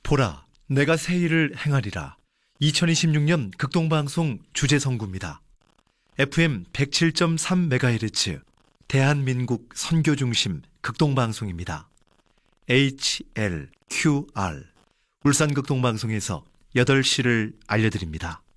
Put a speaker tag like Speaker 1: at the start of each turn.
Speaker 1: 보라, 내가 새 일을 행하리라. 2026년 극동방송 주제선구입니다. FM 107.3MHz 대한민국 선교중심 극동방송입니다. HLQR 울산극동방송에서 8시를 알려드립니다.